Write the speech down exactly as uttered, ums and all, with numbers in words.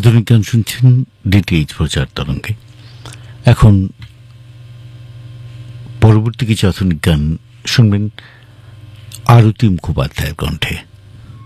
আধুনিক গান শুনছেন ডিটিএইচ প্রচার তরঙ্গে। এখন পরবর্তী কিছু আধুনিক গান শুনবেন আরতি মুখোপাধ্যায়ের কণ্ঠে।